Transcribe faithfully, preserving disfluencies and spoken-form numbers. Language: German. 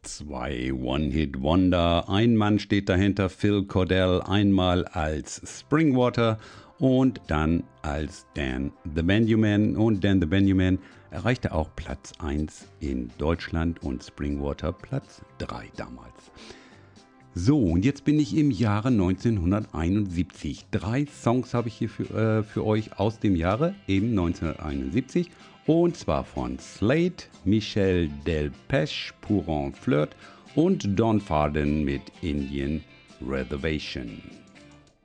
Zwei One-Hit-Wonder, ein Mann steht dahinter, Phil Cordell, einmal als Springwater und dann als Dan the Benjamin. Und Dan the Benjamin erreichte auch Platz eins in Deutschland und Springwater Platz drei damals. So, und jetzt bin ich im Jahre neunzehnhunderteinundsiebzig. Drei Songs habe ich hier für, äh, für euch aus dem Jahre, eben neunzehnhunderteinundsiebzig. Und zwar von Slade, Michel Delpech, Pour un Flirt und Don Farden mit Indian Reservation.